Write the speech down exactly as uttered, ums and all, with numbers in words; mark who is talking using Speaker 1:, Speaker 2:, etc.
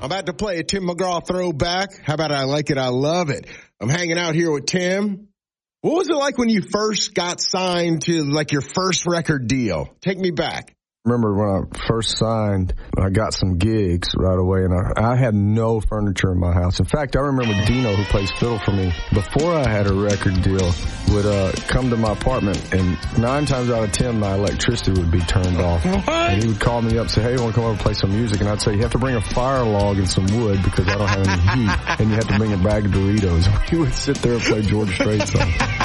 Speaker 1: I'm about to play a Tim McGraw throwback. How about I like it, I love it. I'm hanging out here with Tim. What was it like when you first got signed to, like, your first record deal? Take me back.
Speaker 2: Remember when I first signed, I got some gigs right away, and I, I had no furniture in my house. In fact, I remember Dino, who plays fiddle for me, before I had a record deal, would uh, come to my apartment, and nine times out of ten, my electricity would be turned off.
Speaker 1: What?
Speaker 2: And he would call me up and say, hey, you want to come over and play some music? And I'd say, you have to bring a fire log and some wood because I don't have any heat, and you have to bring a bag of Doritos. He would sit there and play George Strait songs.